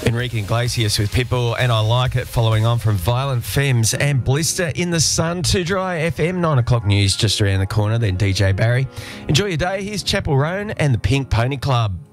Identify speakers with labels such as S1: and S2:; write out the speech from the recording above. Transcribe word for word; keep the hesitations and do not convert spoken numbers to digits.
S1: Enrique Iglesias with Pitbull and I Like It, following on from Violent Femmes and Blister in the Sun. Too Dry F M, nine o'clock news just around the corner, then D J Barry. Enjoy your day. Here's Chapel Roan and the Pink Pony Club.